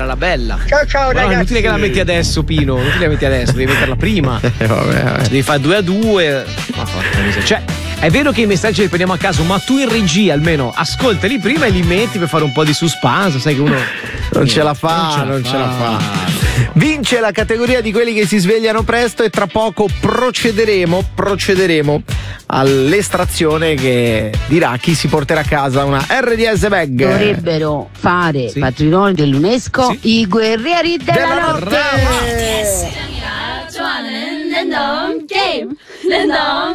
era la bella. Ciao Però ragazzi. è inutile che la metti adesso, Pino. Inutile che la metti adesso, devi metterla prima. Vabbè. Devi fare 2-2. Ma porca miseria. Cioè, è vero che i messaggi li prendiamo a caso, ma tu in regia almeno ascoltali prima e li metti per fare un po' di suspense. Sai che uno Non ce la fa. Vince la categoria di quelli che si svegliano presto e tra poco procederemo all'estrazione che dirà chi si porterà a casa una RDS bag. Dovrebbero fare patrimonio dell'UNESCO i guerrieri della notte.